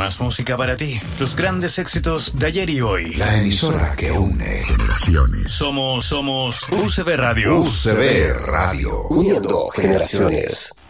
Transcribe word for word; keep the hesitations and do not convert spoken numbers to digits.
Más música para ti. Los grandes éxitos de ayer y hoy. La emisora que une generaciones. Somos, somos U C B Radio. U C B Radio. Uniendo generaciones.